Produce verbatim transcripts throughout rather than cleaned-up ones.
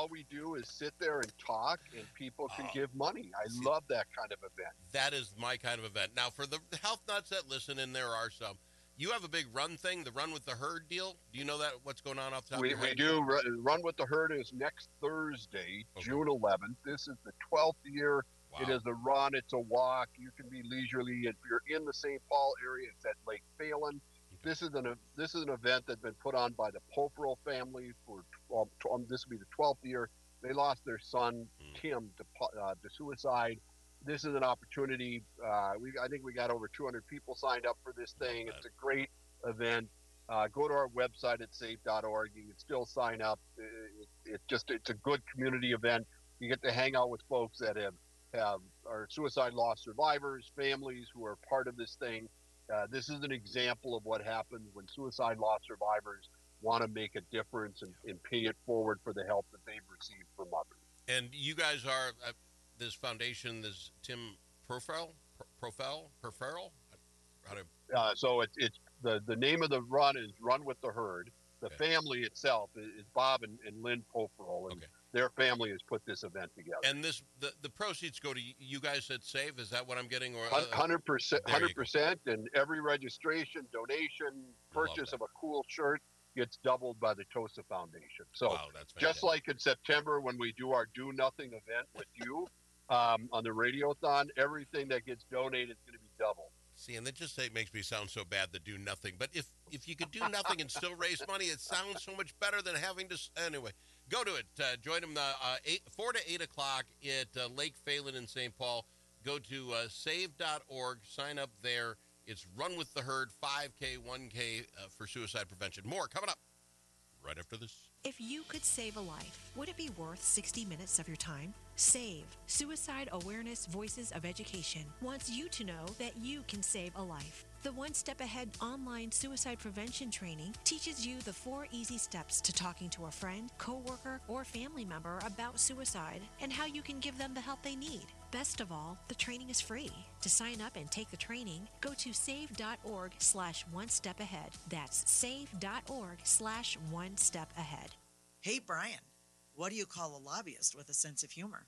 all we do is sit there and talk, and people can Oh, give money. I see, love that kind of event. That is my kind of event. Now, for the health nuts that listen, and there are some, you have a big run thing, the Run with the Herd deal. Do you know that? What's going on off the top We, of your we head? do. Run with the Herd is next Thursday, Okay. June eleventh. This is the twelfth year. Wow. It is a run. It's a walk. You can be leisurely. If you're in the Saint Paul area, it's at Lake Phelan. This is an this is an event that's been put on by the Poperow family for um, um, this will be the twelfth year. They lost their son Mm. Tim to, uh, to suicide. This is an opportunity. Uh, we I think we got over two hundred people signed up for this thing. Love It's that. a great event. Uh, go to our website at save dot org. You can still sign up. It, it just it's a good community event. You get to hang out with folks that have have are suicide loss survivors, families who are part of this thing. Uh, this is an example of what happens when suicide loss survivors want to make a difference and, and pay it forward for the help that they've received from others. And you guys are uh, this foundation, this Tim Profel, Profel, Profel. How to? Uh, so it's it's the the name of the run is Run with the Herd. The Okay. family itself is, is Bob and, and Lynn Poferl, and Okay. their family has put this event together. And this the, the proceeds go to you guys at Save. Is that what I'm getting? Or Hundred percent, there you hundred percent, and every registration, donation, purchase that. of a cool shirt gets doubled by the Tosa Foundation. So Wow, that's fantastic. just like in September when we do our Do Nothing event with you um, on the Radiothon, everything that gets donated is going to be doubled. See, and that just it makes me sound so bad to do nothing. But if if you could do nothing and still raise money, it sounds so much better than having to. Anyway, go to it. Uh, join them the uh, eight, four to eight o'clock at uh, Lake Phelan in Saint Paul. Go to uh, save dot org. Sign up there. It's Run with the Herd, five K, one K uh, for suicide prevention. More coming up right after this. If you could save a life, would it be worth sixty minutes of your time? SAVE, Suicide Awareness Voices of Education, wants you to know that you can save a life. The One Step Ahead online suicide prevention training teaches you the four easy steps to talking to a friend, coworker, or family member about suicide and how you can give them the help they need. Best of all, the training is free. To sign up and take the training, go to save dot org slash one step ahead. That's save dot org slash one step ahead. Hey, Brian, what do you call a lobbyist with a sense of humor?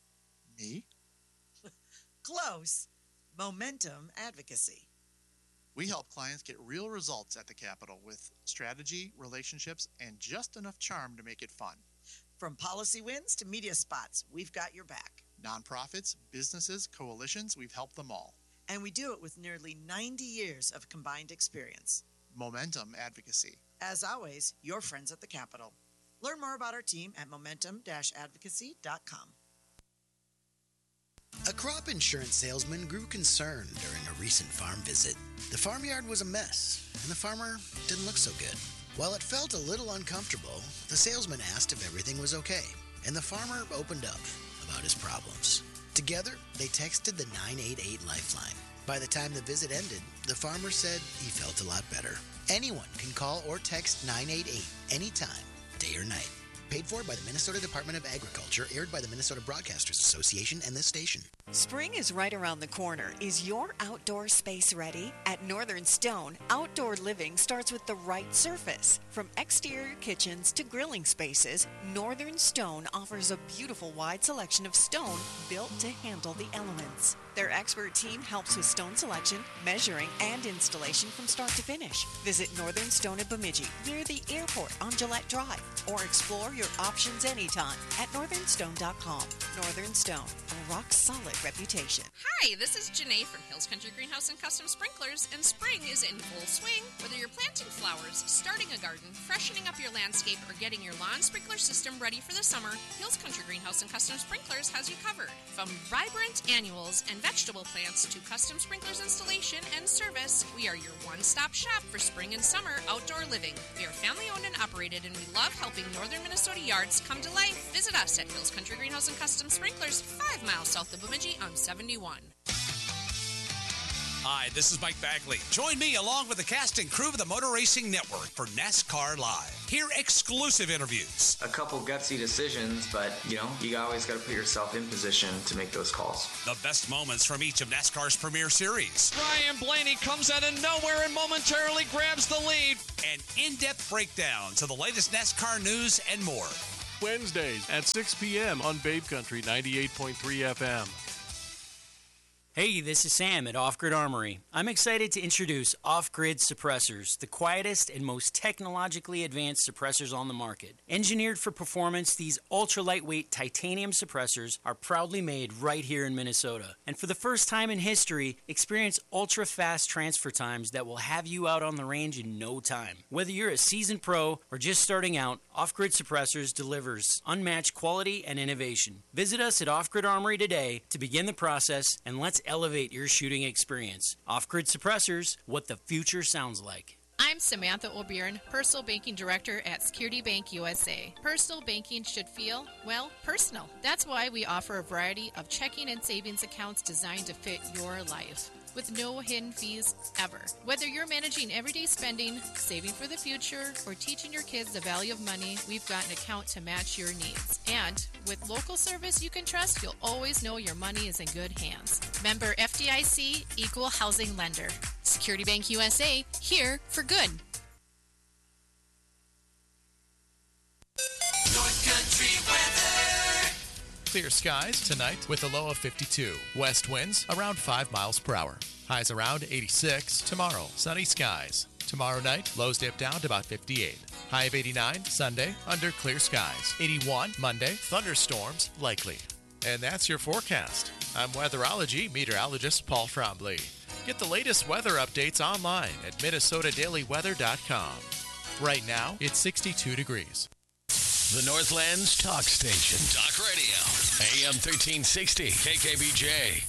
Me? Close. Momentum advocacy. We help clients get real results at the Capitol with strategy, relationships, and just enough charm to make it fun. From policy wins to media spots, we've got your back. Nonprofits, businesses, coalitions, we've helped them all. And we do it with nearly ninety years of combined experience. Momentum advocacy. As always, your friends at the Capitol. Learn more about our team at momentum dash advocacy dot com. A crop insurance salesman grew concerned during a recent farm visit. The farmyard was a mess, and the farmer didn't look so good. While it felt a little uncomfortable, the salesman asked if everything was okay, and the farmer opened up about his problems. Together, they texted the nine eight eight Lifeline. By the time the visit ended, the farmer said he felt a lot better. Anyone can call or text nine eight eight anytime, day or night. Paid for by the Minnesota Department of Agriculture, aired by the Minnesota Broadcasters Association and this station. Spring is right around the corner. Is your outdoor space ready? At Northern Stone, outdoor living starts with the right surface. From exterior kitchens to grilling spaces, Northern Stone offers a beautiful wide selection of stone built to handle the elements. Their expert team helps with stone selection, measuring, and installation from start to finish. Visit Northern Stone at Bemidji, near the airport on Gillette Drive, or explore your options anytime at northern stone dot com. Northern Stone, a rock-solid reputation. Hi, this is Janae from Hills Country Greenhouse and Custom Sprinklers, and spring is in full swing. Whether you're planting flowers, starting a garden, freshening up your landscape, or getting your lawn sprinkler system ready for the summer, Hills Country Greenhouse and Custom Sprinklers has you covered. From vibrant annuals and vegetable plants to custom sprinklers installation and service, we are your one-stop shop for spring and summer outdoor living. We are family-owned and operated, and we love helping northern Minnesota yards come to life. Visit us at Hills Country Greenhouse and Custom Sprinklers, five miles south of Bemidji on seventy-one. Hi, this is Mike Bagley. Join me along with the cast and crew of the Motor Racing Network for NASCAR Live. Hear exclusive interviews. A couple gutsy decisions, but, you know, you always got to put yourself in position to make those calls. The best moments from each of NASCAR's premier series. Ryan Blaney comes out of nowhere and momentarily grabs the lead. And in-depth breakdowns of the latest NASCAR news and more. Wednesdays at six p.m. on Babe Country ninety-eight point three F M. Hey, this is Sam at Off Grid Armory. I'm excited to introduce Off Grid Suppressors, the quietest and most technologically advanced suppressors on the market. Engineered for performance, these ultra-lightweight titanium suppressors are proudly made right here in Minnesota. And for the first time in history, experience ultra-fast transfer times that will have you out on the range in no time. Whether you're a seasoned pro or just starting out, Off Grid Suppressors delivers unmatched quality and innovation. Visit us at Off Grid Armory today to begin the process, and let's elevate your shooting experience. Off-Grid Suppressors, what the future sounds like. I'm Samantha O'Byrne, Personal Banking Director at Security Bank U S A. Personal banking should feel, well, personal. That's why we offer a variety of checking and savings accounts designed to fit your life, with no hidden fees ever. Whether you're managing everyday spending, saving for the future, or teaching your kids the value of money, we've got an account to match your needs. And with local service you can trust, you'll always know your money is in good hands. Member F D I C, Equal Housing Lender. Security Bank U S A, here for good. North Country weather. Clear skies tonight with a low of fifty-two. West winds around five miles per hour. Highs around eighty-six. Tomorrow, sunny skies. Tomorrow night, lows dip down to about fifty-eight. High of eighty-nine Sunday, under clear skies. eighty-one Monday, thunderstorms likely. And that's your forecast. I'm weatherology meteorologist Paul Frombley. Get the latest weather updates online at minnesota daily weather dot com. Right now, it's sixty-two degrees. The Northlands Talk Station. Talk Radio. A M thirteen sixty. K K B J.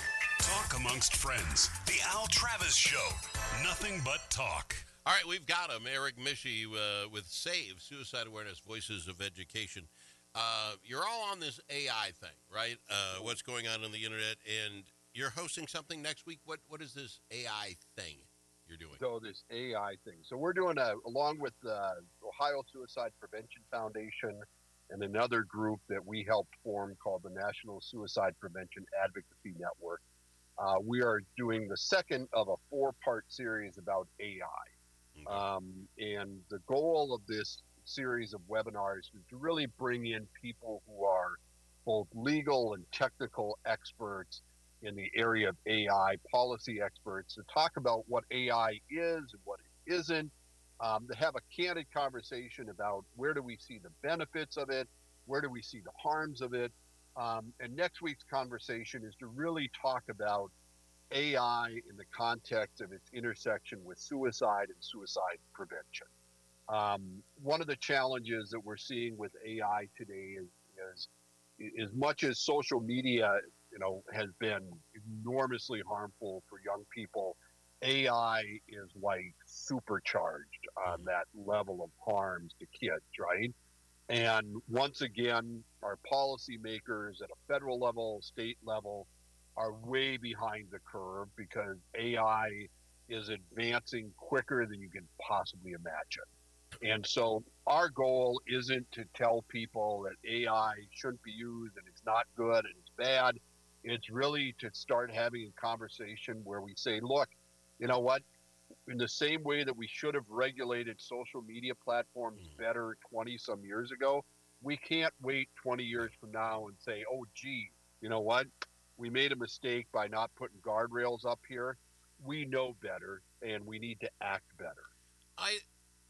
Talk amongst friends. The Al Travis Show. Nothing but talk. All right, we've got him, Eric Mischie uh, with SAVE, Suicide Awareness Voices of Education. Uh, you're all on this A I thing, right? Uh, what's going on on the internet, and you're hosting something next week. What What is this A I thing you're doing? So this A I thing. So we're doing a, along with the Ohio Suicide Prevention Foundation and another group that we helped form called the National Suicide Prevention Advocacy Network. Uh, we are doing the second of a four-part series about A I. Okay. Um, and the goal of this series of webinars is to really bring in people who are both legal and technical experts in the area of A I, policy experts, to talk about what A I is and what it isn't, um, to have a candid conversation about where do we see the benefits of it, where do we see the harms of it. Um, and next week's conversation is to really talk about A I in the context of its intersection with suicide and suicide prevention. Um, one of the challenges that we're seeing with A I today is, is as much as social media, you know, has been enormously harmful for young people, A I is like supercharged on that level of harms to kids, right? And once again, our policymakers at a federal level, state level, are way behind the curve because A I is advancing quicker than you can possibly imagine. And so our goal isn't to tell people that A I shouldn't be used and it's not good and it's bad. It's really to start having a conversation where we say, look, you know what? In the same way that we should have regulated social media platforms better twenty some years ago, we can't wait twenty years from now and say, oh, gee, you know what? We made a mistake by not putting guardrails up here. We know better, and we need to act better. I,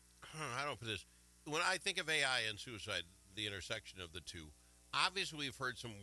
I don't put this. When I think of A I and suicide, the intersection of the two, obviously we've heard some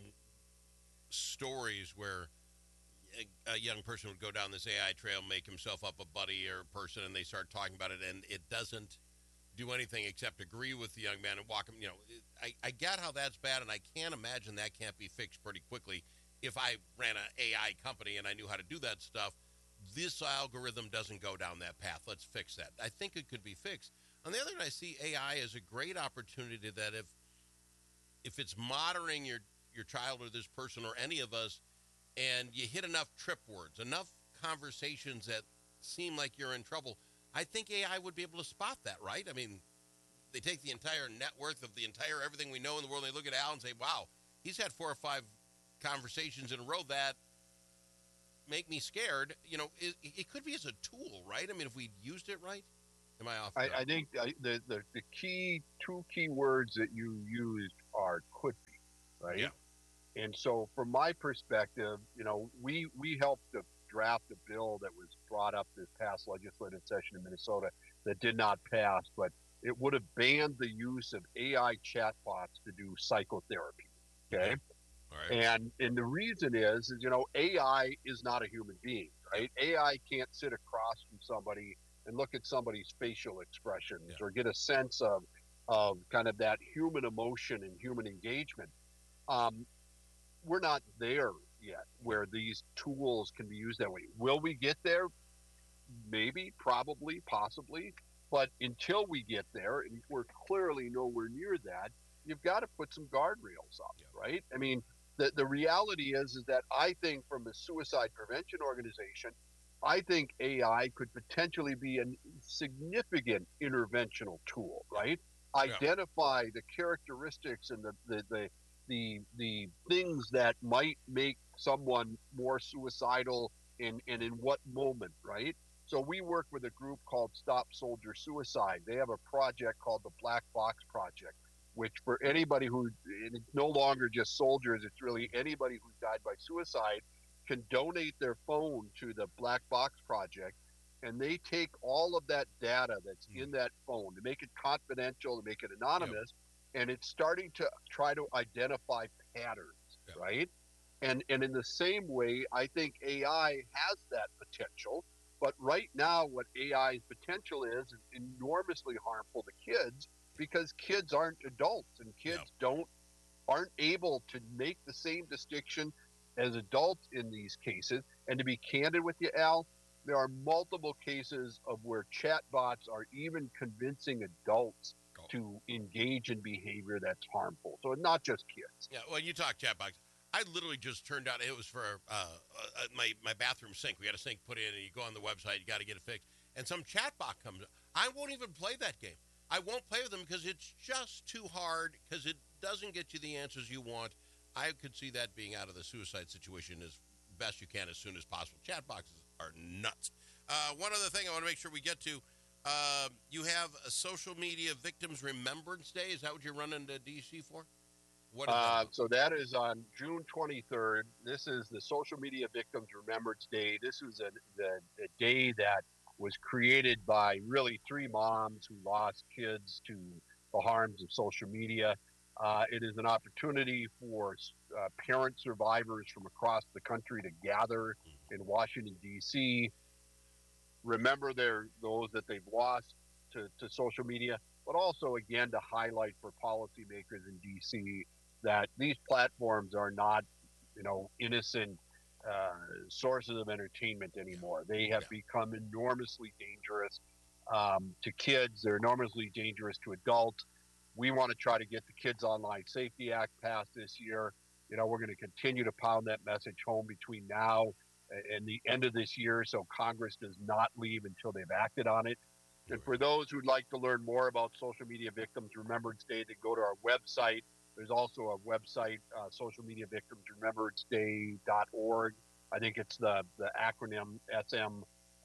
stories where a, a young person would go down this A I trail, make himself up a buddy or a person, and they start talking about it, and it doesn't do anything except agree with the young man and walk him. You know, I, I get how that's bad, and I can't imagine that can't be fixed pretty quickly. If I ran an A I company and I knew how to do that stuff, this algorithm doesn't go down that path. Let's fix that. I think it could be fixed. On the other hand, I see A I as a great opportunity that if if it's monitoring your, your child or this person or any of us, and you hit enough trip words, enough conversations that seem like you're in trouble, I think A I would be able to spot that, right? I mean, they take the entire net worth of the entire everything we know in the world, and they look at Al and say, wow, he's had four or five conversations in a row that make me scared. You know, it, it could be as a tool, right? I mean, if we used it right. Am I off? I, I think I, the, the the key two key words that you used are could be, right? Yeah. And so, from my perspective, you know, we we helped to draft a bill that was brought up this past legislative session in Minnesota that did not pass, but it would have banned the use of A I chatbots to do psychotherapy. Okay. All right. And and the reason is, is you know, A I is not a human being, right? A I can't sit across from somebody and look at somebody's facial expressions Yeah. or get a sense of of kind of that human emotion and human engagement. Um, we're not there yet where these tools can be used that way. Will we get there? Maybe, probably, possibly. But until we get there, and we're clearly nowhere near that, you've got to put some guardrails up, Yeah. right? I mean, the, the reality is, is that I think from a suicide prevention organization, I think A I could potentially be a significant interventional tool, right? Yeah. Identify the characteristics and the, the, the, the, the things that might make someone more suicidal and, and in what moment, right? So we work with a group called Stop Soldier Suicide. They have a project called the Black Box Project, which for anybody who, and it's no longer just soldiers, it's really anybody who's died by suicide can donate their phone to the Black Box Project, and they take all of that data that's Mm. in that phone to make it confidential, to make it anonymous, and it's starting to try to identify patterns, Yep. right? And and in the same way, I think A I has that potential. But right now, what A I's potential is is enormously harmful to kids because kids aren't adults and kids No. don't aren't able to make the same distinction as adults in these cases. And to be candid with you, Al, there are multiple cases of where chatbots are even convincing adults Oh. to engage in behavior that's harmful. So it's not just kids. Yeah, well, you talk chat box. I literally just turned out it was for uh, uh, my my bathroom sink. We got a sink put in, and you go on the website, you got to get it fixed, and some chat bot comes up. I won't even play that game. I won't play with them because it's just too hard because it doesn't get you the answers you want. I could see that being out of the suicide situation as best you can as soon as possible. Chat boxes are nuts. Uh, one other thing I want to make sure we get to. Uh, you have a Social Media Victims Remembrance Day. Is that what you're running to D C for? What is Uh, that? so that is on June twenty-third. This is the Social Media Victims Remembrance Day. This was a, the, a day that was created by really three moms who lost kids to the harms of social media. Uh, it is an opportunity for uh, parent survivors from across the country to gather in Washington, D C, remember their those that they've lost to, to social media, but also, again, to highlight for policymakers in D C that these platforms are not, you know, innocent uh, sources of entertainment anymore. They have Yeah. become enormously dangerous um, to kids. They're enormously dangerous to adults. We want to try to get the Kids Online Safety Act passed this year. You know, we're going to continue to pound that message home between now and the end of this year so Congress does not leave until they've acted on it. And for those who'd like to learn more about Social Media Victims Remembrance Day, they go to our website. There's also a website, uh, social media victims remembrance day dot org. I think it's the, the acronym S M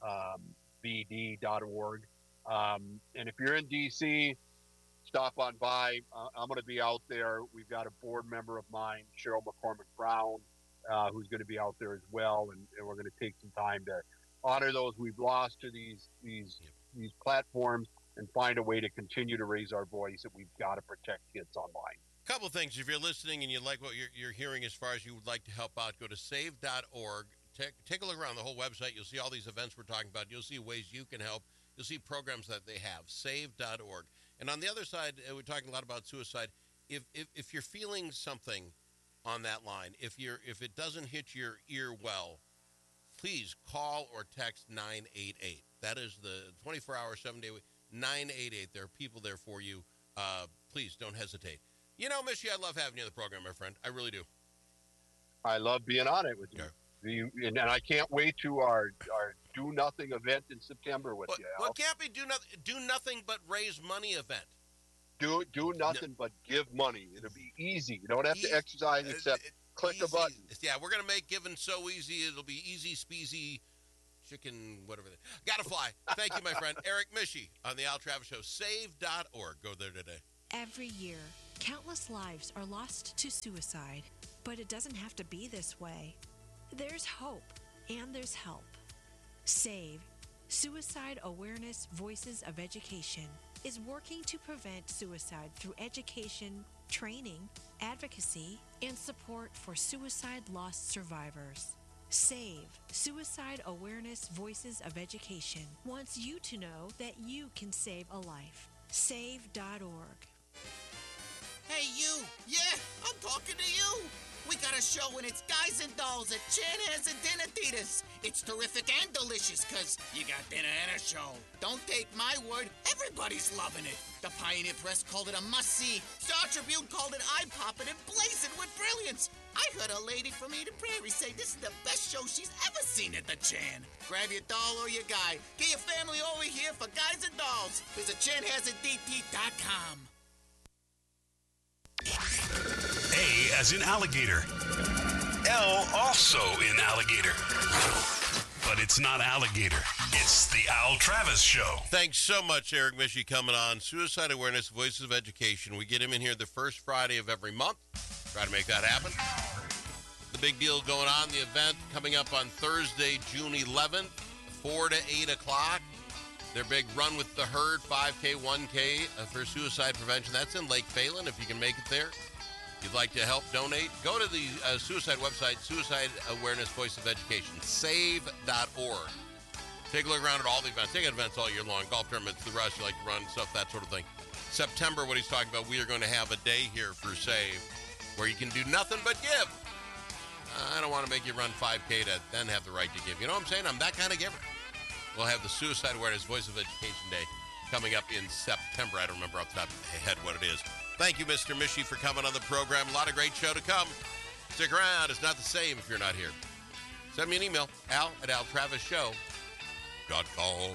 V D dot org. Um, and if you're in D C, stop on by. Uh, I'm going to be out there. We've got a board member of mine, Cheryl McCormick Brown, uh, who's going to be out there as well. And, and we're going to take some time to honor those we've lost to these these these platforms and find a way to continue to raise our voice that we've got to protect kids online. Couple of things. If you're listening and you like what you're, you're hearing as far as you would like to help out, go to save dot org. Take, take a look around the whole website. You'll see all these events we're talking about. You'll see ways you can help. You'll see programs that they have, save dot org. And on the other side, uh, we're talking a lot about suicide. If, if if you're feeling something on that line, if you're if it doesn't hit your ear well, please call or text nine eight eight. That is the twenty-four hour, seven day week, nine eight eight. There are people there for you. Uh, please don't hesitate. You know, Mishy, I love having you on the program, my friend. I really do. I love being on it with you. You and, and I can't wait to our our Do Nothing event in September with Well, you, Al. well, it can't be do nothing, do nothing but raise money event. Do do nothing but give money. It'll be easy. You don't have Easy. to exercise except click a Easy. button. Yeah, we're going to make giving so easy. It'll be easy, speezy, chicken, whatever. They, gotta fly. Thank you, my friend. Eric Mishy on the Al Travis Show. Save dot org. Go there today. Every year, countless lives are lost to suicide, but it doesn't have to be this way. There's hope, and there's help. SAVE, Suicide Awareness Voices of Education, is working to prevent suicide through education, training, advocacy, and support for suicide loss survivors. SAVE, Suicide Awareness Voices of Education, wants you to know that you can save a life. save dot org. Hey, you! Yeah, I'm talking to you! We got a show and it's Guys and Dolls at Chanhassen and Dinner Theaters. It's terrific and delicious because you got dinner and a show. Don't take my word, everybody's loving it. The Pioneer Press called it a must-see. Star Tribune called it eye-popping and blazing with brilliance. I heard a lady from Eden Prairie say this is the best show she's ever seen at the Chan. Grab your doll or your guy. Get your family over here for Guys and Dolls. Visit Chanhassen D T dot com. A as in alligator. L also in alligator. But it's not alligator. It's the Al Travis Show. Thanks so much, Eric Mishy, coming on. Suicide Awareness, Voices of Education. We get him in here the first Friday of every month. Try to make that happen. The big deal going on, the event coming up on Thursday, June eleventh, four to eight o'clock. Their big Run with the Herd, five K, one K uh, for suicide prevention. That's in Lake Phelan, if you can make it there. If you'd like to help donate, go to the uh, suicide website, Suicide Awareness Voice of Education, save dot org. Take a look around at all the events. They got events all year long, golf tournaments, the rush, you like to run, stuff, that sort of thing. September, what he's talking about, we are going to have a day here for SAVE where you can do nothing but give. I don't want to make you run five K to then have the right to give. You know what I'm saying? I'm that kind of giver. We'll have the Suicide Awareness Voice of Education Day coming up in September. I don't remember off the top of my head what it is. Thank you, Mister Mishy, for coming on the program. A lot of great show to come. Stick around. It's not the same if you're not here. Send me an email, al at al travis show dot com.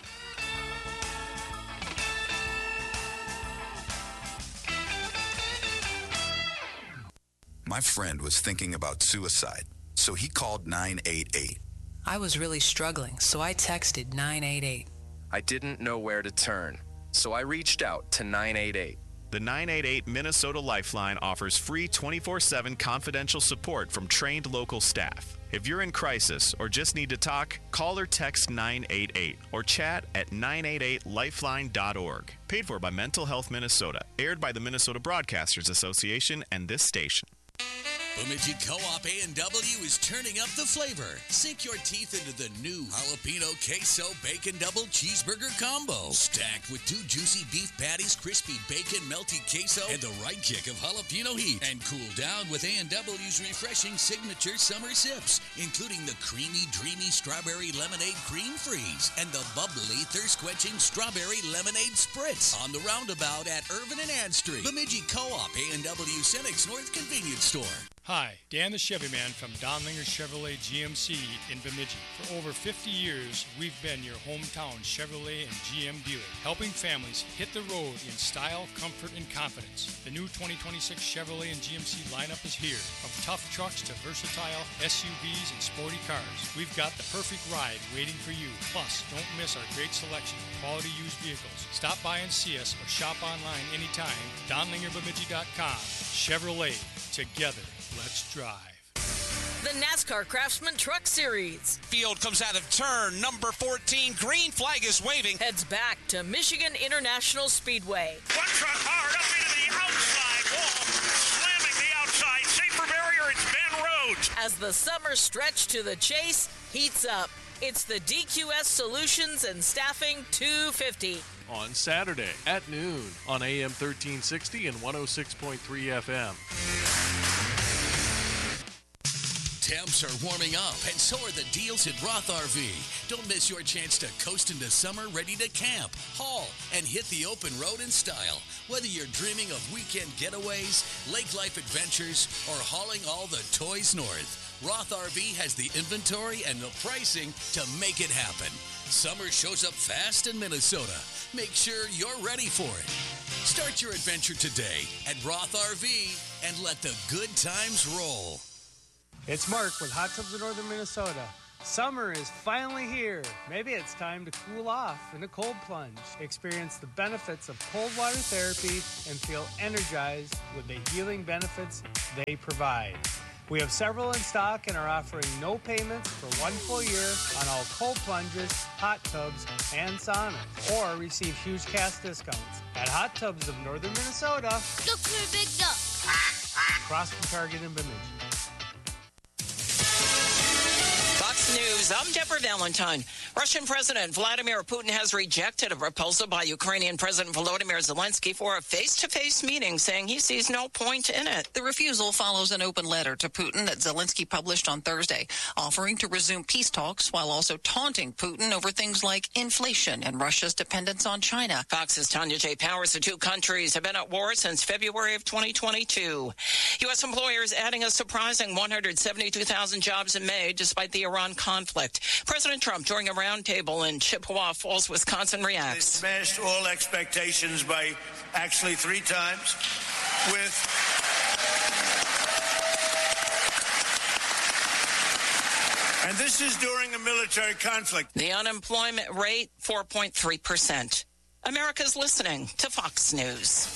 My friend was thinking about suicide, so he called nine eight eight. I was really struggling, so I texted nine eight eight. I didn't know where to turn, so I reached out to nine eight eight. The nine eight eight Minnesota Lifeline offers free twenty-four seven confidential support from trained local staff. If you're in crisis or just need to talk, call or text nine eight eight or chat at nine eight eight lifeline dot org. Paid for by Mental Health Minnesota. Aired by the Minnesota Broadcasters Association and this station. Bemidji Co-op A and W is turning up the flavor. Sink your teeth into the new Jalapeno Queso Bacon Double Cheeseburger Combo. Stacked with two juicy beef patties, crispy bacon, melty queso, and the right kick of jalapeno heat. And cool down with A and W's refreshing signature summer sips, including the creamy, dreamy strawberry lemonade cream freeze and the bubbly, thirst-quenching strawberry lemonade spritz. On the roundabout at Irvin and Ad Street. Bemidji Co-op A and W Senex North Convenience Store. Hi, Dan the Chevy Man from Donlinger Chevrolet G M C in Bemidji. For over fifty years, we've been your hometown Chevrolet and G M dealer, helping families hit the road in style, comfort, and confidence. The new twenty twenty-six Chevrolet and G M C lineup is here. From tough trucks to versatile S U Vs and sporty cars, we've got the perfect ride waiting for you. Plus, don't miss our great selection of quality used vehicles. Stop by and see us or shop online anytime. Donlinger Bemidji dot com. Chevrolet. Together. Let's drive. The NASCAR Craftsman Truck Series. Field comes out of turn number fourteen. Green flag is waving. Heads back to Michigan International Speedway. One truck hard up into the outside wall. Slamming the outside. Safer barrier, it's Ben Rhodes. As the summer stretch to the chase heats up, it's the D Q S Solutions and Staffing two fifty. On Saturday at noon on A M thirteen sixty and one oh six point three F M. Temps are warming up, and so are the deals at Roth R V. Don't miss your chance to coast into summer ready to camp, haul, and hit the open road in style. Whether you're dreaming of weekend getaways, lake life adventures, or hauling all the toys north, Roth R V has the inventory and the pricing to make it happen. Summer shows up fast in Minnesota. Make sure you're ready for it. Start your adventure today at Roth R V and let the good times roll. It's Mark with Hot Tubs of Northern Minnesota. Summer is finally here. Maybe it's time to cool off in a cold plunge. Experience the benefits of cold water therapy and feel energized with the healing benefits they provide. We have several in stock and are offering no payments for one full year on all cold plunges, hot tubs, and saunas. Or receive huge cash discounts at Hot Tubs of Northern Minnesota. Look for a big duck. Across from Target and Bemidji. Fox News, I'm Deborah Valentine. Russian President Vladimir Putin has rejected a proposal by Ukrainian President Volodymyr Zelensky for a face-to-face meeting, saying he sees no point in it. The refusal follows an open letter to Putin that Zelensky published on Thursday, offering to resume peace talks while also taunting Putin over things like inflation and Russia's dependence on China. Fox's Tanya J. Powers, the two countries have been at war since February of twenty twenty-two. U S employers adding a surprising one hundred seventy-two thousand jobs in May, despite the Iran conflict. President Trump, during a roundtable in Chippewa Falls, Wisconsin, reacts. They smashed all expectations by actually three times with and this is during a military conflict. The unemployment rate, four point three percent. America's listening to Fox News.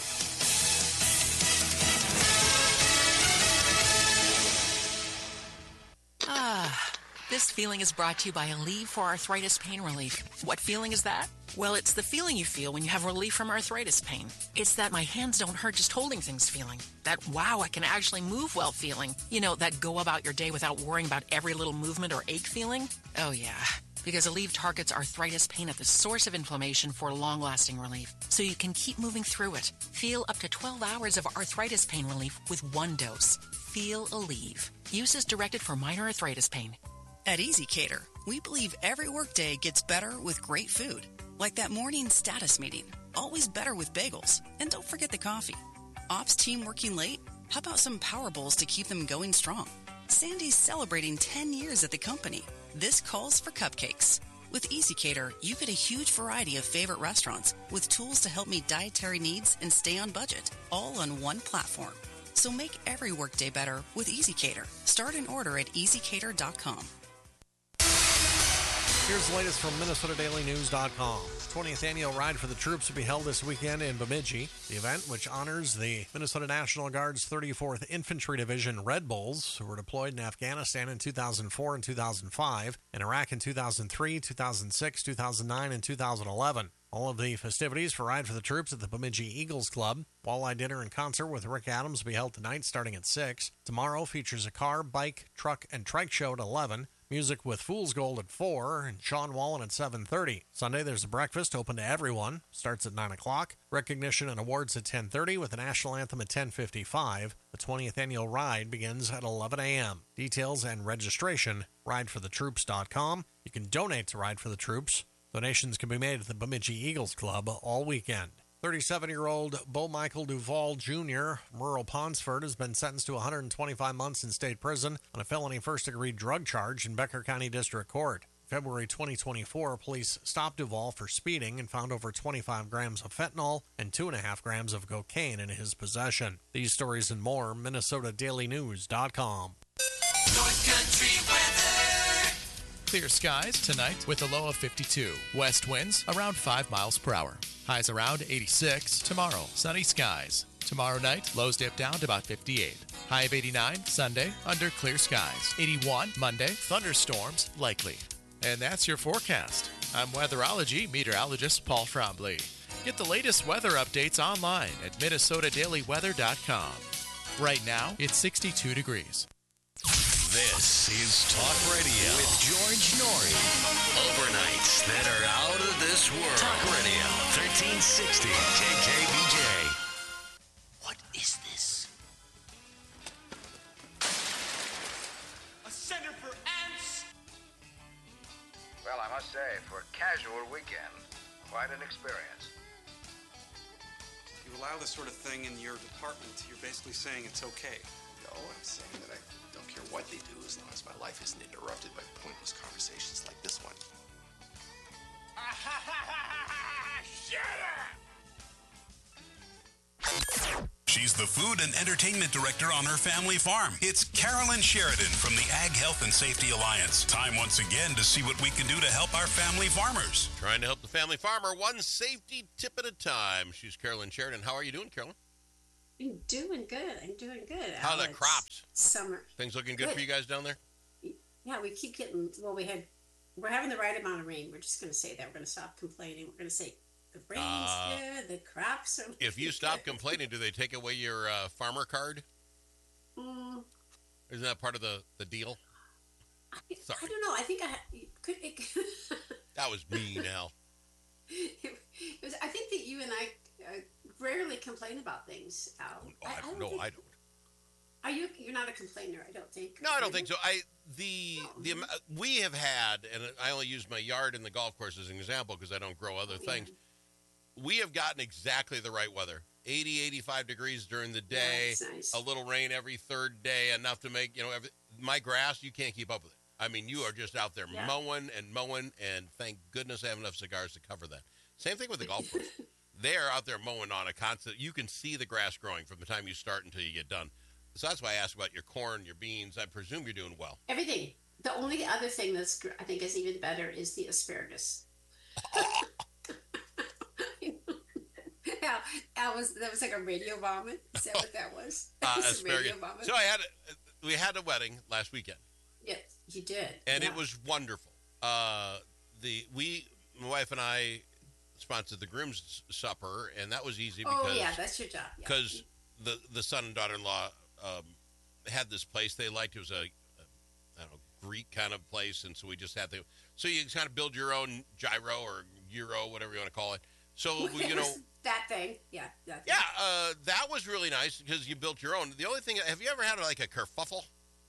Ah. This feeling is brought to you by Aleve for Arthritis Pain Relief. What feeling is that? Well, it's the feeling you feel when you have relief from arthritis pain. It's that my hands don't hurt just holding things feeling. That, wow, I can actually move well feeling. You know, that go about your day without worrying about every little movement or ache feeling. Oh, yeah. Because Aleve targets arthritis pain at the source of inflammation for long-lasting relief, so you can keep moving through it. Feel up to twelve hours of arthritis pain relief with one dose. Feel Aleve. Use as directed for minor arthritis pain. At Easy Cater, we believe every workday gets better with great food. Like that morning status meeting. Always better with bagels. And don't forget the coffee. Ops team working late? How about some power bowls to keep them going strong? Sandy's celebrating ten years at the company. This calls for cupcakes. With Easy Cater, you get a huge variety of favorite restaurants with tools to help meet dietary needs and stay on budget, all on one platform. So make every workday better with Easy Cater. Start an order at easy cater dot com. Here's the latest from Minnesota Daily News dot com. twentieth Annual Ride for the Troops will be held this weekend in Bemidji. The event, which honors the Minnesota National Guard's thirty-fourth Infantry Division Red Bulls, who were deployed in Afghanistan in two thousand four and two thousand five, in Iraq in two thousand three, two thousand six, two thousand nine, and two thousand eleven. All of the festivities for Ride for the Troops at the Bemidji Eagles Club. Walleye dinner and concert with Rick Adams will be held tonight starting at six. Tomorrow features a car, bike, truck, and trike show at eleven. Music with Fool's Gold at four and Sean Wallen at seven thirty. Sunday, there's a breakfast open to everyone. Starts at nine o'clock. Recognition and awards at ten thirty with the national anthem at ten fifty-five. The twentieth Annual Ride begins at eleven a.m. Details and registration, ride for the troops dot com. You can donate to Ride for the Troops. Donations can be made at the Bemidji Eagles Club all weekend. thirty-seven-year-old Bo Michael Duvall Junior from rural Ponsford has been sentenced to one hundred twenty-five months in state prison on a felony first-degree drug charge in Becker County District Court. February twenty twenty-four, police stopped Duvall for speeding and found over twenty-five grams of fentanyl and two point five grams of cocaine in his possession. These stories and more, Minnesota Daily News dot com. North Country weather. Clear skies tonight with a low of fifty-two. West winds around five miles per hour. Highs around eighty-six. Tomorrow, sunny skies. Tomorrow night, lows dip down to about fifty-eight. High of eighty-nine. Sunday, under clear skies. eighty-one. Monday, thunderstorms likely. And that's your forecast. I'm weatherology meteorologist Paul Trombley. Get the latest weather updates online at Minnesota Daily Weather dot com. Right now, it's sixty-two degrees. This is Talk Radio with George Norrie. Overnights that are out of this world. Talk Radio, thirteen sixty K K B J. What is this? A center for ants? Well, I must say, for a casual weekend, quite an experience. You allow this sort of thing in your department, you're basically saying it's okay. No, I'm saying that I don't care what they do as long as my life isn't interrupted by pointless conversations like this one. Shut up! She's the food and entertainment director on her family farm. It's Carolyn Sheridan from the Ag Health and Safety Alliance. Time once again to see what we can do to help our family farmers. Trying to help the family farmer one safety tip at a time. She's Carolyn Sheridan. How are you doing, Carolyn? I'm doing good. I'm doing good. How are the crops? Summer. Things looking good, good for you guys down there? Yeah, we keep getting, well, we had, we're having the right amount of rain. We're just going to say that. We're going to stop complaining. We're going to say, the rain's uh, good, the crops are If you stop complaining, do they take away your uh, farmer card? Mm. Isn't that part of the, the deal? I, I don't know. I think I could. It, that was me now. It, it was, I think that you and I uh, rarely complain about things, Al. Oh, I, I don't, I don't no, I don't. Are you? You're not a complainer, I don't think. No, I don't think so. I the no. the we have had, and I only use my yard and the golf course as an example because I don't grow other oh, things. Yeah. We have gotten exactly the right weather. eighty, eighty-five degrees during the day, yeah, nice. A little rain every third day, enough to make, you know, every, my grass, you can't keep up with it. I mean, you are just out there yeah. mowing and mowing, and thank goodness I have enough cigars to cover that. Same thing with the golf course. They are out there mowing on a constant, you can see the grass growing from the time you start until you get done. So that's why I asked about your corn, your beans. I presume you're doing well. Everything. The only other thing that's, I think, is even better is the asparagus. Al, Al was that was like a radio vomit. Is that what that was? That uh, was asparagus. So I had a, we had a wedding last weekend. Yes, you did, and yeah. it was wonderful. Uh, the we, my wife and I, sponsored the groom's supper, and that was easy because oh yeah, that's your job. Because yeah. the the son and daughter-in-law um, had this place they liked. It was a, a I don't know, Greek kind of place, and so we just had to. So you kind of build your own gyro or gyro, whatever you want to call it. So we, you know. That thing, yeah. That thing. Yeah, uh, that was really nice because you built your own. The only thing, have you ever had like a kerfuffle?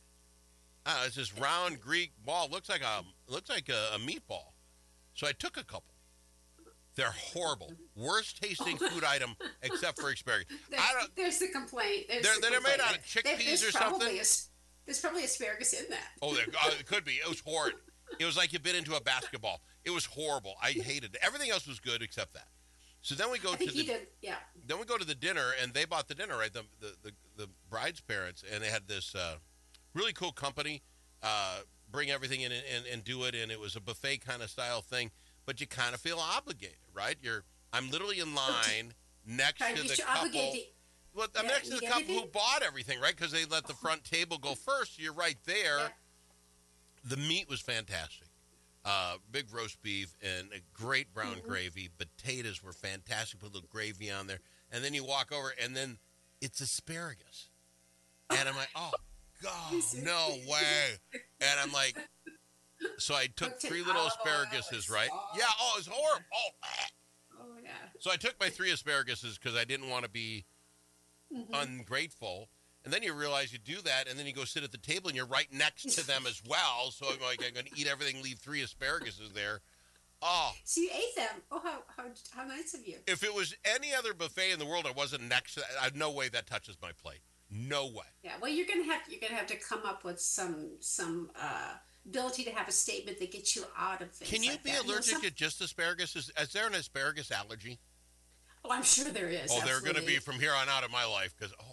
Uh, it's this round Greek ball. Looks like a looks like a, a meatball. So I took a couple. They're horrible. Worst tasting food item except for asparagus. There's, I don't, there's the complaint. There's they're the they're complaint. made out of chickpeas there's or probably something. A, there's probably asparagus in that. Oh, there, uh, it could be. It was horrid. It was like you bit into a basketball. It was horrible. I hated it. Everything else was good except that. So then we go I think to the did, yeah. Then we go to the dinner, and they bought the dinner, right? The the the, the bride's parents, and they had this uh, really cool company uh, bring everything in and, and, and do it, and it was a buffet kind of style thing. But you kind of feel obligated, right? You're I'm literally in line next to the couple. Obligated. Well, I'm yeah, next to the couple everything? who bought everything, right? Because they let the front table go first. So you're right there. Yeah. The meat was fantastic. Uh, big roast beef and a great brown mm-hmm. gravy. Potatoes were fantastic. Put a little gravy on there. And then you walk over, and then it's asparagus. And I'm like, oh, God, no way. And I'm like, so I took three little asparaguses, right? Yeah, oh, it's horrible. Oh, oh yeah. So I took my three asparaguses because I didn't want to be mm-hmm. ungrateful. And then you realize you do that, and then you go sit at the table, and you're right next to them as well. So I'm like, I'm going to eat everything, leave three asparaguses there. Oh. So you ate them. Oh, how how, how nice of you. If it was any other buffet in the world, I wasn't next to that. I, no way that touches my plate. No way. Yeah, well, you're gonna have you're gonna have to come up with some some uh, ability to have a statement that gets you out of things. Can you like be that. allergic you know, some... to just asparagus? Is, is there an asparagus allergy? Oh, I'm sure there is. Oh, they're going to absolutely. be from here on out in my life because oh.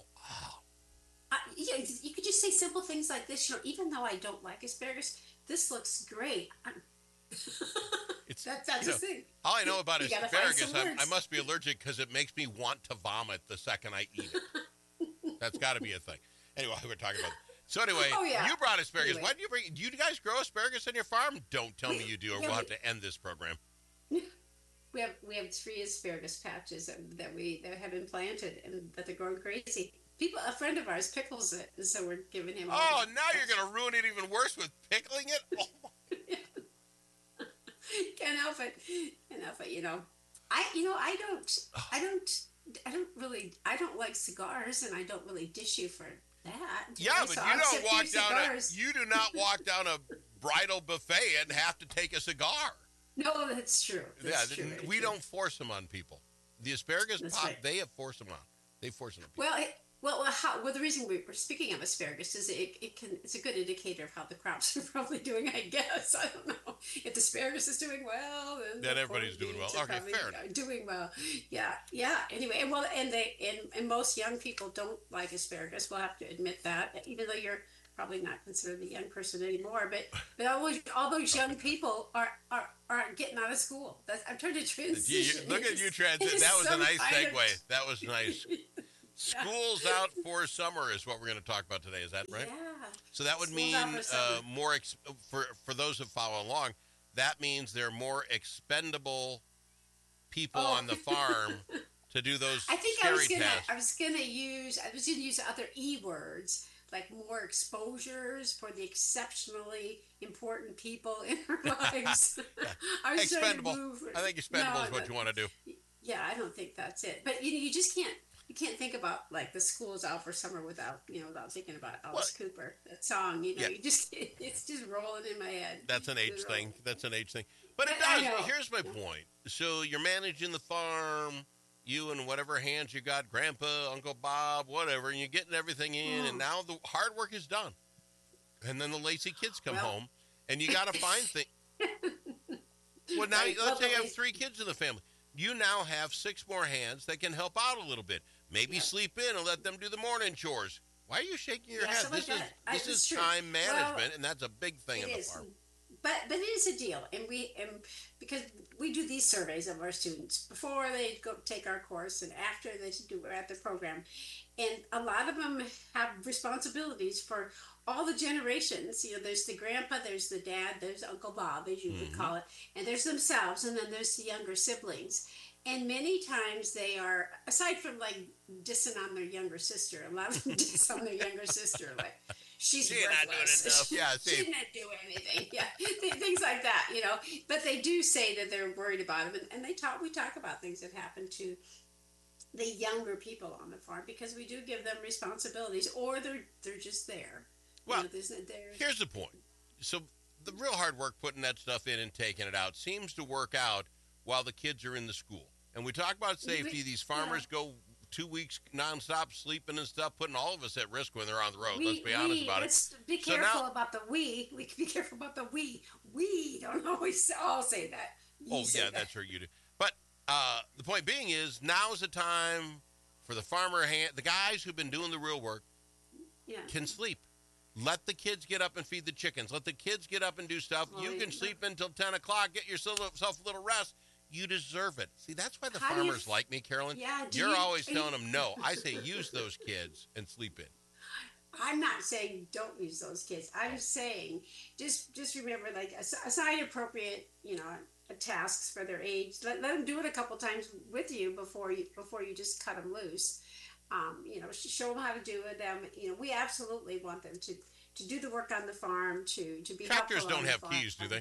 Uh, yeah, you could just say simple things like this. You know, even though I don't like asparagus, this looks great. It's, that, that's you the know, thing. All I know about you asparagus, I, I must be allergic because it makes me want to vomit the second I eat it. That's got to be a thing. Anyway, we're talking about. So anyway, oh, yeah. you brought asparagus. Anyway. Why did you bring? Do you guys grow asparagus on your farm? Don't tell me you do, or yeah, we'll we, have to end this program. We have we have three asparagus patches that, that we that have been planted and that they're growing crazy. People, a friend of ours pickles it, and so we're giving him. Oh, now you're going to ruin it even worse with pickling it. Oh. Can't help it. Can't help it. You know, I you know I don't I don't I don't really I don't like cigars, and I don't really dish you for that. Yeah, know? but so you I'll don't walk down a, you do not walk down a bridal buffet and have to take a cigar. No, that's true. That's yeah, true. we true. don't force them on people. The asparagus That's pop, right. they have forced them on. They force them on people. Well, it, Well, well, how, well, the reason we were speaking of asparagus is it, it can it's a good indicator of how the crops are probably doing. I guess I don't know if asparagus is doing well. Then, then everybody's doing well. Okay, fair enough. Doing well, yeah, yeah. Anyway, and well, and they and, and most young people don't like asparagus. We'll have to admit that, even though you're probably not considered a young person anymore. But but all those, all those young people are are, are getting out of school. That's, I'm trying to transition. You, look at you transition. That was a nice segue. Of... That was nice. School's out for summer is what we're going to talk about today. Is that right? Yeah. So that would School's mean uh, more ex- for for those who follow along. That means there are more expendable people oh. on the farm to do those. I think scary I was gonna. tasks. I was gonna use. I was gonna use other e words like more exposures for the exceptionally important people in our lives. I was expendable. trying to move. I think expendable no, is what no. you want to do. Yeah, I don't think that's it. But you know, you just can't. You can't think about like the school's out for summer without you know without thinking about Alice well, Cooper, that song. You know, yeah. you just it's just rolling in my head. That's an age thing. That's an age thing. But it does. Here's my point. So you're managing the farm, you and whatever hands you got, Grandpa, Uncle Bob, whatever, and you're getting everything in, mm. and now the hard work is done. And then the lazy kids come well, home, and you got to find things. Well, now right. let's well, say you have three kids in the family. You now have six more hands that can help out a little bit. Maybe yeah. sleep in and let them do the morning chores. Why are you shaking your yeah, head? This like is that. this I, is true. time management, well, and that's a big thing in the is. farm. But but it is a deal, and we and because we do these surveys of our students before they go take our course and after they do at the program, and a lot of them have responsibilities for all the generations. You know, there's the grandpa, there's the dad, there's Uncle Bob, as you Mm-hmm. would call it, and there's themselves, and then there's the younger siblings. And many times they are, aside from like dissing on their younger sister, a lot of them diss on their younger sister, like she's She's not doing worthless. enough. Yeah, see. She's not doing anything. Yeah, things like that, you know. But they do say that they're worried about them, and, and they talk. We talk about things that happen to the younger people on the farm because we do give them responsibilities, or they're they're just there. Well, you know, there's, there's, here's the point. So the real hard work putting that stuff in and taking it out seems to work out while the kids are in the school. And we talk about safety. These farmers yeah. go two weeks nonstop sleeping and stuff, putting all of us at risk when they're on the road. We, let's be honest we, about let's it. Be So careful now, about the we. We can be careful about the we. We don't always all say that. You oh, say yeah, that. that's right, you do. But uh, the point being is now's the time for the farmer, hand, the guys who've been doing the real work yeah. can sleep. Let the kids get up and feed the chickens. Let the kids get up and do stuff. Oh, you yeah. can sleep until ten o'clock. Get yourself a little rest. You deserve it. See, that's why the How do you farmers f- like me, Carolyn. Yeah, do You're you- always telling them no. I say use those kids and sleep in. I'm not saying don't use those kids. I'm saying just just remember, like, ass- assign appropriate, you know, tasks for their age. Let, let them do it a couple times with you before you before you just cut them loose. Um, you know, sh- show them how to do it. Them, you know, we absolutely want them to to do the work on the farm, to to be Tractors helpful on don't the have farm. keys, do they?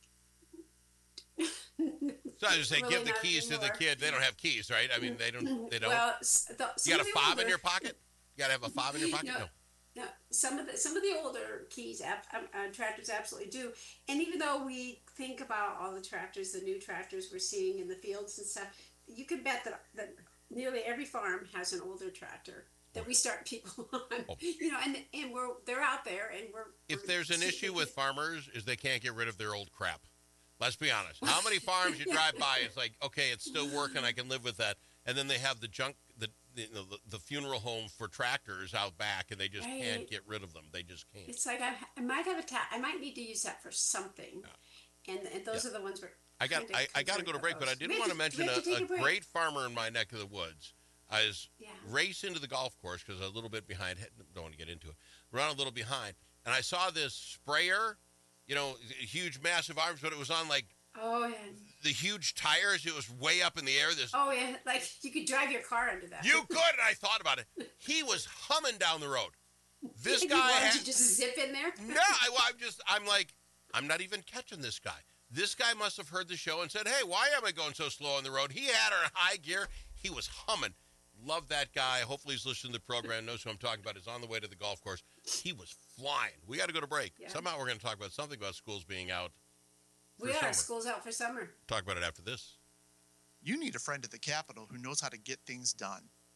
So I just say, Really give the not keys to the anymore. kid. They don't have keys, right? I mean, they don't. They don't. Well, s- the, some you got of a the fob in older- your pocket? You got to have a fob in your pocket? No. No. No, some of the some of the older keys ab, um, uh, tractors absolutely do. And even though we think about all the tractors, the new tractors we're seeing in the fields and stuff, you can bet that that nearly every farm has an older tractor that we start people on. Oh. You know, and and we're they're out there, and we're. If we're there's an seeing- issue with farmers, is they can't get rid of their old crap. Let's be honest. How many farms you drive by, it's like, okay, it's still working, I can live with that. And then they have the junk, the you know, the, the funeral home for tractors out back, and they just Right. can't get rid of them. They just can't. It's like I, I might have a ta- I might need to use that for something, and and those Yeah. are the ones we're. I got kinda I, I got to concerned go to about break, but I those. did We want have to mention we a, have to take a break. great farmer in my neck of the woods. I was Yeah. race into the golf course because I was a little bit behind. Don't want to get into it. Run a little behind, and I saw this sprayer, you know, huge, massive arms, but it was on like Oh yeah. the huge tires. It was way up in the air. This Oh yeah, like you could drive your car under that. you could, and I thought about it. He was humming down the road. This And guy you wanted had, to just zip in there. no, I, well, I'm just, I'm like, I'm not even catching this guy. This guy must have heard the show and said, hey, why am I going so slow on the road? He had her in high gear. He was humming. Love that guy. Hopefully he's listening to the program, knows who I'm talking about. He's on the way to the golf course. He was flying. We got to go to break. Yeah. Somehow we're going to talk about something about schools being out for We are. summer. School's out for summer. Talk about it after this. You need a friend at the Capitol who knows how to get things done.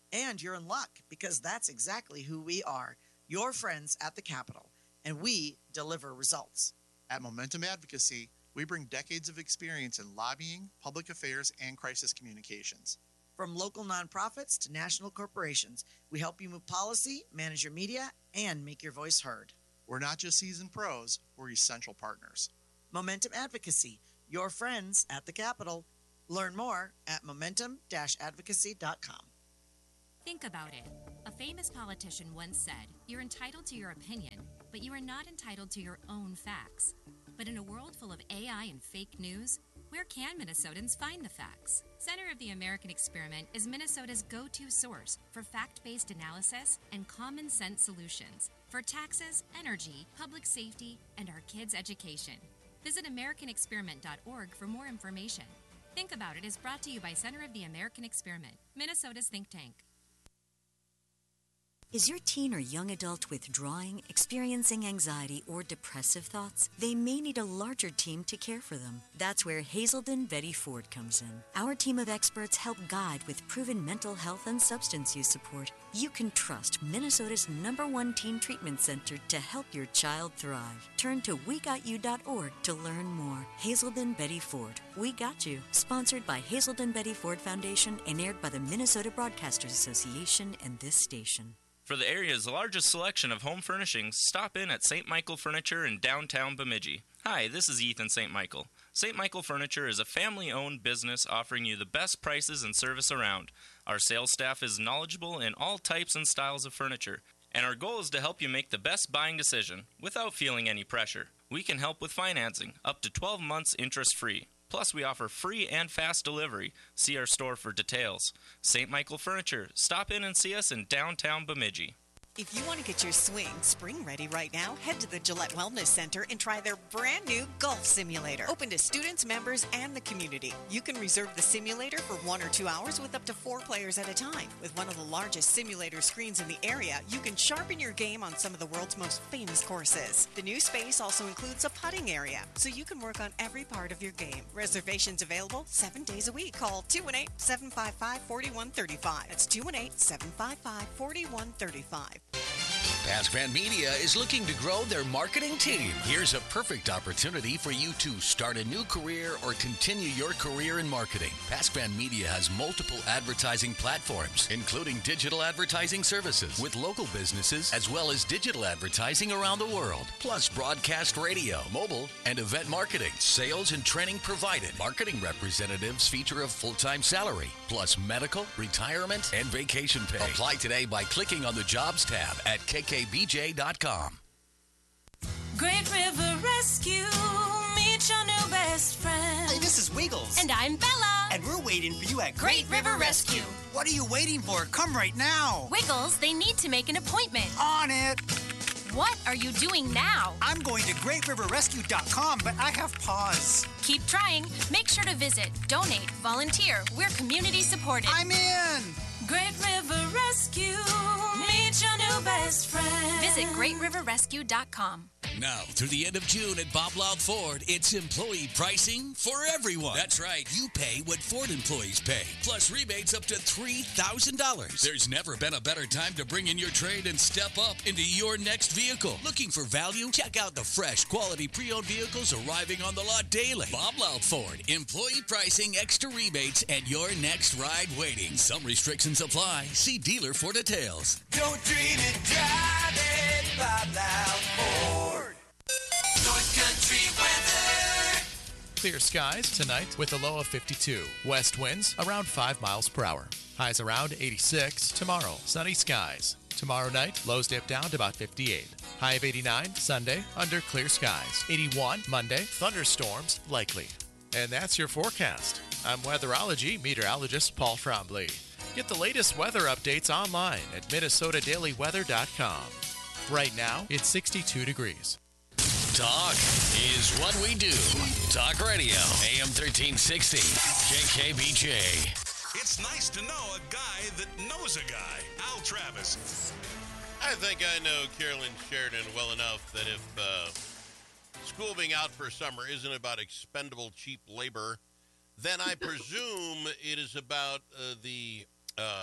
And you're in luck, because that's exactly who we are, your friends at the Capitol, and we deliver results. At Momentum Advocacy, we bring decades of experience in lobbying, public affairs, and crisis communications. From local nonprofits to national corporations, we help you move policy, manage your media, and make your voice heard. We're not just seasoned pros, we're essential partners. Momentum Advocacy, your friends at the Capitol. Learn more at momentum dash advocacy dot com. Think about it. A famous politician once said, "You're entitled to your opinion, but you are not entitled to your own facts." But in a world full of A I and fake news, where can Minnesotans find the facts? Center of the American Experiment is Minnesota's go-to source for fact-based analysis and common sense solutions for taxes, energy, public safety, and our kids' education. Visit american experiment dot org for more information. Think About It is brought to you by Center of the American Experiment, Minnesota's think tank. Is your teen or young adult withdrawing, experiencing anxiety, or depressive thoughts? They may need a larger team to care for them. That's where Hazelden Betty Ford comes in. Our team of experts help guide with proven mental health and substance use support. You can trust Minnesota's number one teen treatment center to help your child thrive. Turn to we got you dot org to learn more. Hazelden Betty Ford. We Got You. Sponsored by Hazelden Betty Ford Foundation and aired by the Minnesota Broadcasters Association and this station. For the area's largest selection of home furnishings, stop in at Saint Michael Furniture in downtown Bemidji. Hi, this is Ethan Saint Michael. Saint Michael Furniture is a family-owned business offering you the best prices and service around. Our sales staff is knowledgeable in all types and styles of furniture, and our goal is to help you make the best buying decision without feeling any pressure. We can help with financing, up to twelve months interest-free. Plus, we offer free and fast delivery. See our store for details. Saint Michael Furniture. Stop in and see us in downtown Bemidji. If you want to get your swing spring ready right now, head to the Gillette Wellness Center and try their brand new golf simulator. Open to students, members, and the community. You can reserve the simulator for one or two hours with up to four players at a time. With one of the largest simulator screens in the area, you can sharpen your game on some of the world's most famous courses. The new space also includes a putting area, so you can work on every part of your game. Reservations available seven days a week. Call two one eight, seven five five, four one three five. That's two one eight, seven five five, four one three five. PassGran Media is looking to grow their marketing team. Here's a perfect opportunity for you to start a new career or continue your career in marketing. PassGran Media has multiple advertising platforms, including digital advertising services with local businesses, as well as digital advertising around the world, plus broadcast radio, mobile, and event marketing. Sales and training provided. Marketing representatives feature a full-time salary, plus medical, retirement, and vacation pay. Apply today by clicking on the Jobs tab at K K B J dot com. Great River Rescue, meet your new best friend. Hey, this is Wiggles. And I'm Bella. And we're waiting for you at Great, Great River, River Rescue. Rescue. What are you waiting for? Come right now. Wiggles, they need to make an appointment. On it. What are you doing now? I'm going to great river rescue dot com, but I have pause. Keep trying. Make sure to visit, donate, volunteer. We're community supported. I'm in. Great River Rescue, meet your new best friend. Visit great river rescue dot com. Now, through the end of June at Bob Loud Ford, it's employee pricing for everyone. That's right. You pay what Ford employees pay, plus rebates up to three thousand dollars. There's never been a better time to bring in your trade and step up into your next vehicle. Looking for value? Check out the fresh, quality pre-owned vehicles arriving on the lot daily. Bob Loud Ford. Employee pricing, extra rebates, and your next ride waiting. Some restrictions apply. See dealer for details. Don't dream it, drive it, Bob Loud Ford. North Country weather. Clear skies tonight with a low of fifty-two. West winds around five miles per hour. Highs around eighty-six. Tomorrow, sunny skies. Tomorrow night, lows dip down to about fifty-eight. High of eighty-nine. Sunday, under clear skies. eighty-one. Monday, thunderstorms likely. And that's your forecast. I'm weatherology meteorologist Paul Trombley. Get the latest weather updates online at minnesota daily weather dot com. Right now, it's sixty-two degrees. Talk is what we do. Talk Radio, A M thirteen sixty, K K B J. It's nice to know a guy that knows a guy. Al Travis. I think I know Carolyn Sheridan well enough that if uh, school being out for summer isn't about expendable cheap labor, then I presume it is about uh, the uh,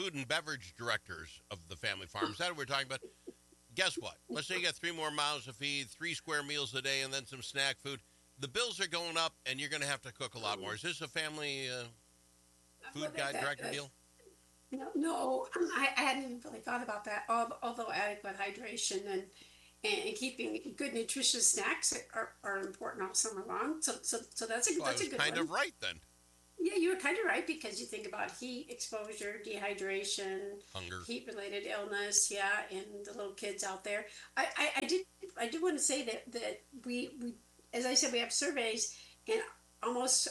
food and beverage directors of the family farm. Is that what we're talking about? Guess what? Let's say you got three more mouths to feed, three square meals a day, and then some snack food. The bills are going up, and you're going to have to cook a lot more. Is this a family uh, food Well, guide that- director that- deal? No, no, I, I hadn't even really thought about that. Al- Although adequate hydration and and, and keeping good nutritious snacks are, are important all summer long. So so so that's a Well, I that's was a good kind one. of right then. Yeah, you were kind of right because you think about heat exposure, dehydration, Hunger. heat-related illness. Yeah, and the little kids out there. I, I, I did I did want to say that that we we as I said we have surveys and almost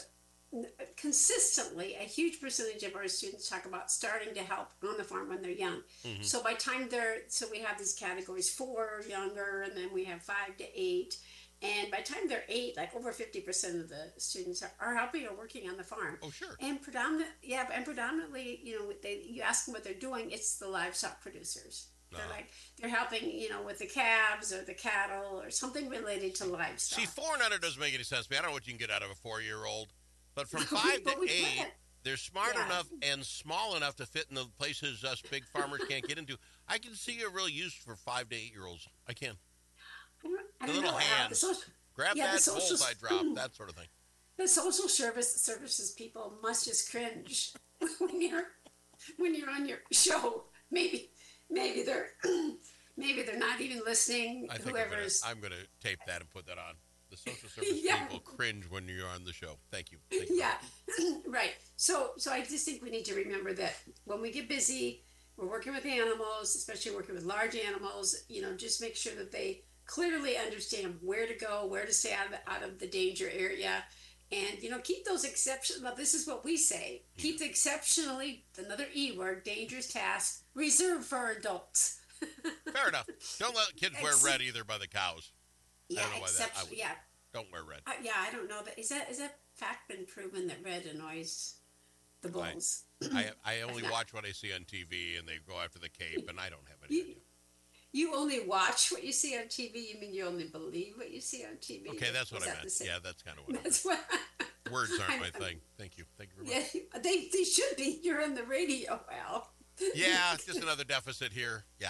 consistently a huge percentage of our students talk about starting to help on the farm when they're young. Mhm. So by time they're so we have these categories four or younger, and then we have five to eight. And by the time they're eight, like over fifty percent of the students are, are helping or working on the farm. Oh, sure. And predominant, yeah, and predominantly, you know, they you ask them what they're doing, it's the livestock producers. They're Uh-huh. like they're helping, you know, with the calves or the cattle or something related to livestock. See, four and under doesn't make any sense to me. I don't know what you can get out of a four-year-old. But from But five we to eight, can't. they're smart Yeah. enough and small enough to fit in the places us big farmers can't get into. I can see a real use for five to eight-year-olds. I can. I don't, I The don't little know, uh, the hands. social- Grab yeah, the that, social- bullseye drop, that sort of thing. The social service services people must just cringe when you're when you're on your show. Maybe maybe they're maybe they're not even listening. I think I'm gonna, Whoever's I'm gonna tape that and put that on. The social service Yeah. people cringe when you're on the show. Thank you. Thank you. yeah, right. So so I just think we need to remember that when we get busy, we're working with animals, especially working with large animals. You know, just make sure that they clearly understand where to go, where to stay out of the, out of the danger area. And, you know, keep those exceptions. Well, this is what we say. Keep the exceptionally, another E word, dangerous tasks reserved for adults. Fair enough. Don't let kids wear Ex- red either by the cows. I Yeah, don't know why that. I exception, would, yeah. Don't wear red. Uh, yeah, I don't know that. Is that is that fact been proven that red annoys the bulls? I I only not- watch what I see on T V, and they go after the cape, and I don't have any You, idea. you only watch what you see on T V. You mean you only believe what you see on T V? Okay, that's what Is I that the meant. same? Yeah, that's kind of what I meant. That's what. Words aren't my I'm- thing. Thank you. Thank you very much. Yeah, they they should be. You're on the radio, Al. Yeah, just another deficit here. Yeah.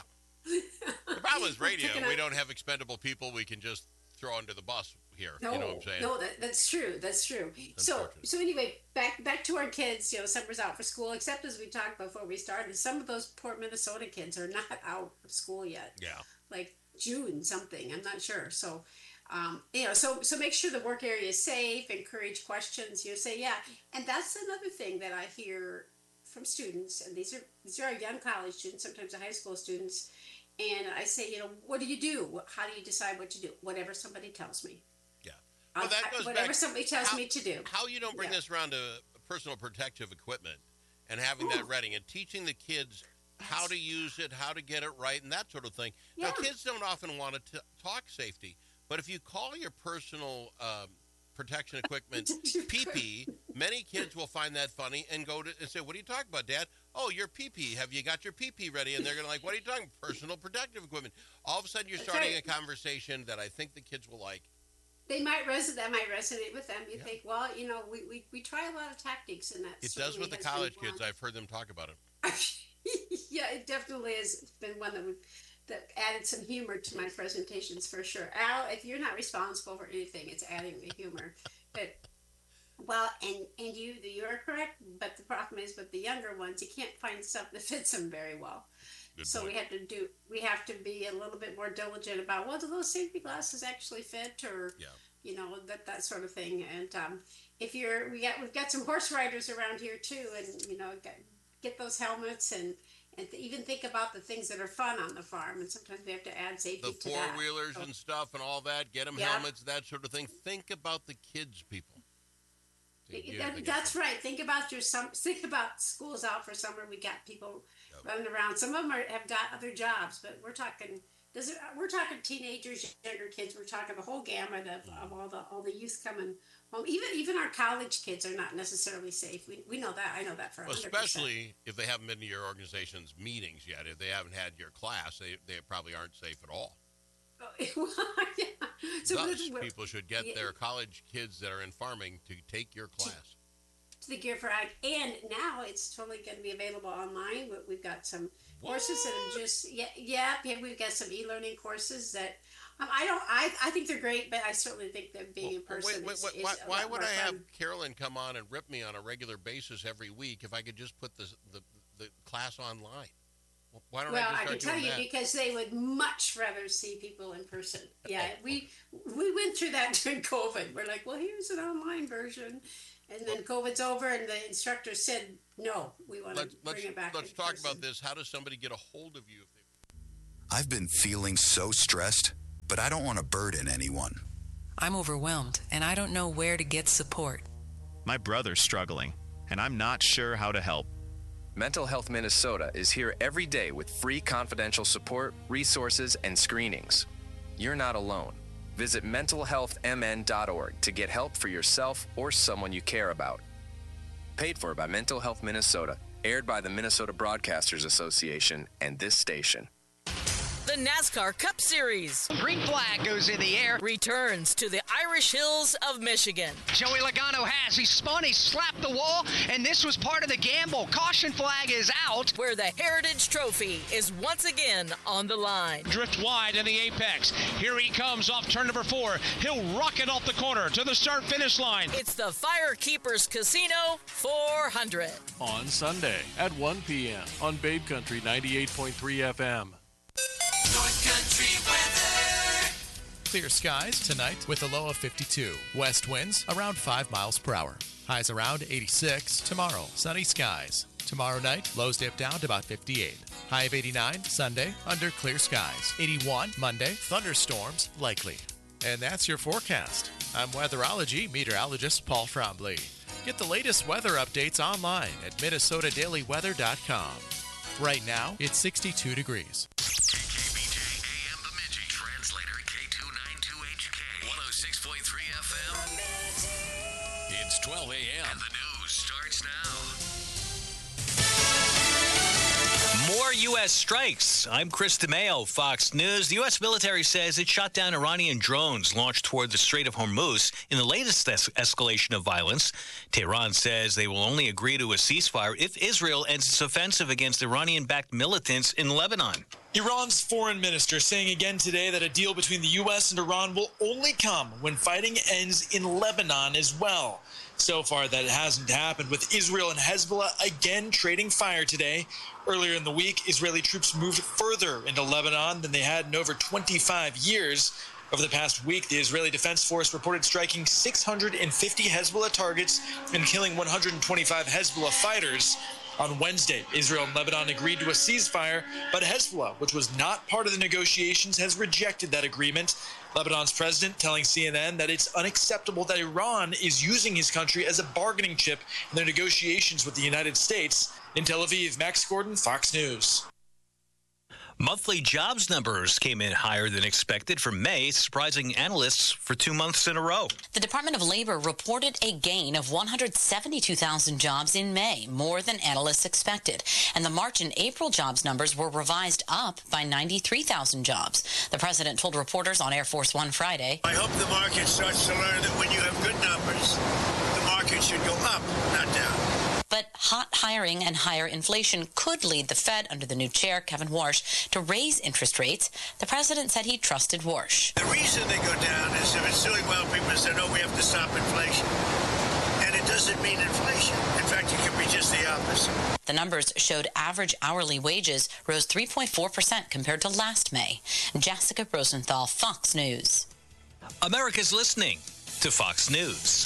The problem is radio. Picking We up- don't have expendable people we can just throw under the bus here. No, you know what I'm saying? no, that, that's true. That's true. So, Unfortunate. so anyway, back back to our kids. You know, summer's out for school. Except as we talked before we started, some of those poor Minnesota kids are not out of school yet. Yeah. Like June something. I'm not sure. So, um, you know, so so make sure the work area is safe. Encourage questions. You know, say yeah. And that's another thing that I hear from students. And these are these are our young college students, sometimes the high school students. And I say, you know, what do you do? How do you decide what to do? Whatever somebody tells me. Yeah. I'll- Well, that I- goes whatever back- somebody tells how- me to do. How you don't bring Yeah. this around to personal protective equipment and having that ready and teaching the kids how to use it, how to get it right, and that sort of thing. Now, Yeah. kids don't often want to t- talk safety, but if you call your personal um, protection equipment P P, many kids will find that funny and go to and say, "What are you talking about, Dad? Oh, your P P. Have you got your P P ready?" And they're going to like, "What are you talking about? Personal protective equipment?" All of a sudden, you're That's starting right. a conversation that I think the kids will like. They might resonate. That might resonate with them. You think, well, you know, we, we, we try a lot of tactics, and that It does certainly with the has been college one. kids. I've heard them talk about it. Yeah, it definitely has been one that we that added some humor to my presentations for sure. Al, if you're not responsible for anything, it's adding the humor. But well, and and you you are correct. But the problem is with the younger ones, you can't find stuff that fits them very well. Good so point. we have to do we have to be a little bit more diligent about, well, do those safety glasses actually fit, or Yeah. you know, that that sort of thing. And um, if you're we got we've got some horse riders around here too, and you know, get, get those helmets and. And to even think about the things that are fun on the farm, and sometimes we have to add safety The to four that. wheelers So- and stuff and all that, get them Yeah. helmets, that sort of thing. Think about the kids, people. Think you That- think that's right. Think about your sum. Think about schools out for summer. We got people running around. Some of them are, have got other jobs, but we're talking. Does it, we're talking teenagers, younger kids. We're talking the whole gamut of, of all the all the youth coming home. Even even our college kids are not necessarily safe. We, we know that. I know that for Well, one hundred percent. especially if they haven't been to your organization's meetings yet. If they haven't had your class, they, they probably aren't safe at all. yeah. So Thus, we're- people should get yeah. their college kids that are in farming to take your class. to the Gear for Ag. And now it's totally going to be available online. We've got some courses that have just, yeah, yeah, yeah, we've got some e-learning courses that, um, I don't, I, I think they're great, but I certainly think that being in person wait, wait, is, wait, is why, a why lot would more I have fun. Carolyn come on and rip me on a regular basis every week if I could just put the the, the class online? Why don't well, I just I start can tell doing you that? because they would much rather see people in person. Yeah, we we went through that during COVID. We're like, well, here's an online version, and then COVID's over, and the instructor said, no, we want to Let's, bring let's, it back. let's in talk person. about this. How does somebody get a hold of you? If they... I've been feeling so stressed, but I don't want to burden anyone. I'm overwhelmed, and I don't know where to get support. My brother's struggling, and I'm not sure how to help. Mental Health Minnesota is here every day with free confidential support, resources, and screenings. You're not alone. Visit mental health m n dot org to get help for yourself or someone you care about. Paid for by Mental Health Minnesota, aired by the Minnesota Broadcasters Association and this station. The NASCAR Cup Series. Green flag goes in the air. Returns to the Irish Hills of Michigan. Joey Logano has. He spun, he slapped the wall, and this was part of the gamble. Caution flag is out. Where the Heritage Trophy is once again on the line. Drift wide in the apex. Here he comes off turn number four. He'll rocket off the corner to the start-finish line. It's the Firekeepers Casino four hundred. On Sunday at one p.m. on Babe Country ninety-eight point three F M. North Country weather. Clear skies tonight with a low of fifty-two. West winds around five miles per hour. Highs around eighty-six. Tomorrow, sunny skies. Tomorrow night, lows dip down to about fifty-eight. High of eighty-nine. Sunday, under clear skies. eighty-one. Monday, thunderstorms likely. And that's your forecast. I'm weatherology meteorologist Paul Trombley. Get the latest weather updates online at minnesota daily weather dot com. Right now, it's sixty-two degrees. It's twelve a.m. and the news starts now. More U S strikes. I'm Chris DeMeo, Fox News. The U S military says it shot down Iranian drones launched toward the Strait of Hormuz in the latest es- escalation of violence. Tehran says they will only agree to a ceasefire if Israel ends its offensive against Iranian-backed militants in Lebanon. Iran's foreign minister saying again today that a deal between the U S and Iran will only come when fighting ends in Lebanon as well. So far, that hasn't happened, with Israel and Hezbollah again trading fire today. Earlier in the week, Israeli troops moved further into Lebanon than they had in over twenty-five years. Over the past week, the Israeli Defense Force reported striking six hundred fifty Hezbollah targets and killing one hundred twenty-five Hezbollah fighters. On Wednesday, Israel and Lebanon agreed to a ceasefire, but Hezbollah, which was not part of the negotiations, has rejected that agreement. Lebanon's president telling C N N that it's unacceptable that Iran is using his country as a bargaining chip in their negotiations with the United States. In Tel Aviv, Max Gordon, Fox News. Monthly jobs numbers came in higher than expected for May, surprising analysts for two months in a row. The Department of Labor reported a gain of one hundred seventy-two thousand jobs in May, more than analysts expected. And the March and April jobs numbers were revised up by ninety-three thousand jobs. The president told reporters on Air Force One Friday, I hope the market starts to learn that when you have good numbers, the market should go up, not down. But hot hiring and higher inflation could lead the Fed, under the new chair, Kevin Warsh, to raise interest rates. The president said he trusted Warsh. The reason they go down is if it's doing well, people say, no, we have to stop inflation. And it doesn't mean inflation. In fact, it could be just the opposite. The numbers showed average hourly wages rose three point four percent compared to last May. Jessica Rosenthal, Fox News. America's listening to Fox News.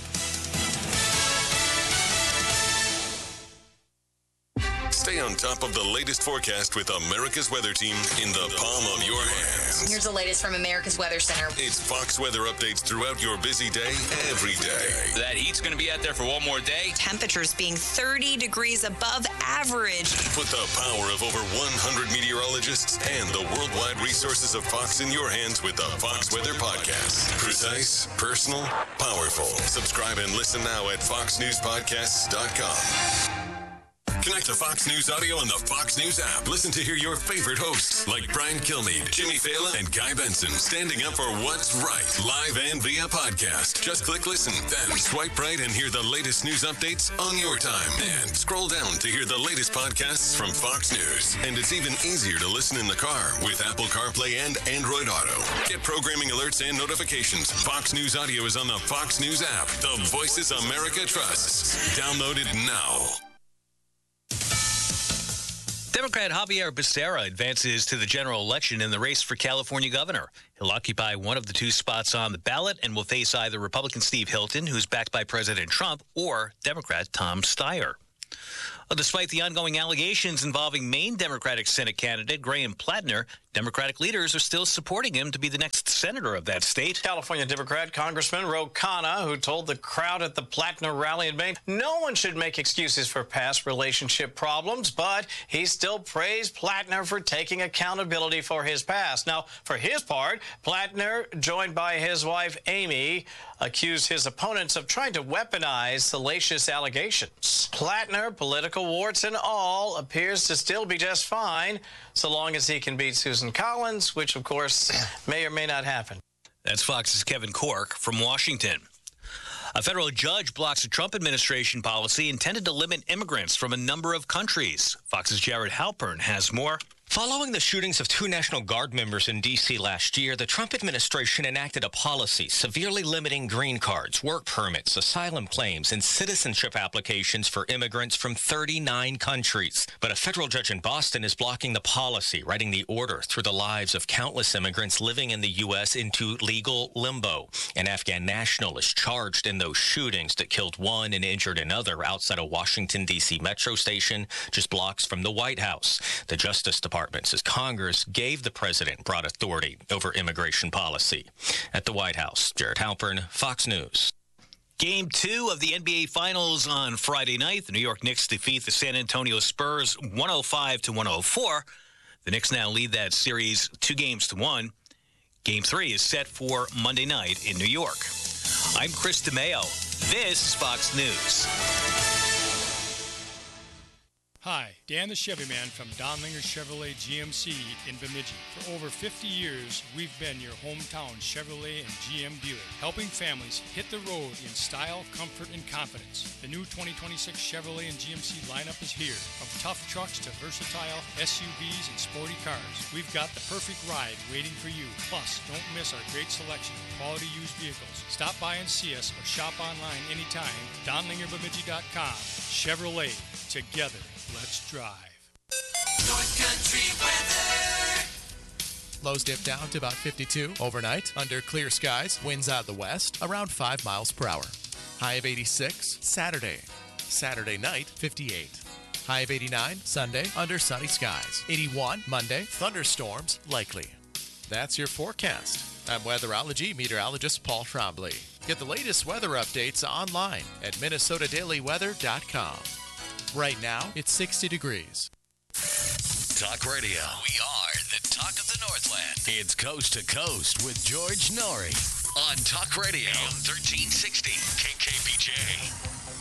Stay on top of the latest forecast with America's Weather Team in the palm of your hands. Here's the latest from America's Weather Center. It's Fox weather updates throughout your busy day, every day. That heat's going to be out there for one more day. Temperatures being thirty degrees above average. Put the power of over one hundred meteorologists and the worldwide resources of Fox in your hands with the Fox Weather Podcast. Precise, personal, powerful. Subscribe and listen now at fox news podcasts dot com. Connect to Fox News Audio on the Fox News app. Listen to hear your favorite hosts like Brian Kilmeade, Jimmy Fallon, and Guy Benson standing up for what's right, live and via podcast. Just click listen, then swipe right and hear the latest news updates on your time. And scroll down to hear the latest podcasts from Fox News. And it's even easier to listen in the car with Apple CarPlay and Android Auto. Get programming alerts and notifications. Fox News Audio is on the Fox News app. The Voices America trusts. Download it now. Democrat Javier Becerra advances to the general election in the race for California governor. He'll occupy one of the two spots on the ballot and will face either Republican Steve Hilton, who's backed by President Trump, or Democrat Tom Steyer. Well, despite the ongoing allegations involving Maine Democratic Senate candidate Graham Plattner, Democratic leaders are still supporting him to be the next senator of that state. California Democrat Congressman Ro Khanna, who told the crowd at the Plattner rally in Maine, no one should make excuses for past relationship problems, but he still praised Plattner for taking accountability for his past. Now, for his part, Plattner, joined by his wife Amy, accused his opponents of trying to weaponize salacious allegations. Plattner, political warts and all, appears to still be just fine, so long as he can beat Susan Collins, which, of course, may or may not happen. That's Fox's Kevin Corke from Washington. A federal judge blocks a Trump administration policy intended to limit immigrants from a number of countries. Fox's Jared Halpern has more. Following the shootings of two National Guard members in D C last year, the Trump administration enacted a policy severely limiting green cards, work permits, asylum claims, and citizenship applications for immigrants from thirty-nine countries. But a federal judge in Boston is blocking the policy, writing the order through the lives of countless immigrants living in the U S into legal limbo. An Afghan national is charged in those shootings that killed one and injured another outside a Washington, D C metro station just blocks from the White House. The Justice Department says Congress gave the president broad authority over immigration policy. At the White House, Jared Halpern, Fox News. Game two of the N B A Finals on Friday night. The New York Knicks defeat the San Antonio Spurs one oh five to one oh four. The Knicks now lead that series two games to one. Game three is set for Monday night in New York. I'm Chris DeMeo. This is Fox News. Hi, Dan the Chevy Man from Donlinger Chevrolet G M C in Bemidji. For over fifty years, we've been your hometown Chevrolet and G M dealer, helping families hit the road in style, comfort, and confidence. The new twenty twenty-six Chevrolet and G M C lineup is here. From tough trucks to versatile S U Vs and sporty cars, we've got the perfect ride waiting for you. Plus, don't miss our great selection of quality used vehicles. Stop by and see us or shop online anytime. Donlinger Bemidji dot com. Chevrolet. Together. Let's drive. North Country weather. Lows dip down to about fifty-two overnight. Under clear skies, winds out of the west, around five miles per hour. High of eighty-six, Saturday. Saturday night, fifty-eight. High of eighty-nine, Sunday, under sunny skies. eighty-one, Monday, thunderstorms likely. That's your forecast. I'm weatherology meteorologist Paul Trombley. Get the latest weather updates online at Minnesota Daily Weather dot com. Right now, it's sixty degrees. Talk Radio. We are the talk of the Northland. It's Coast to Coast with George Norrie on Talk Radio. A M thirteen sixty K K B J.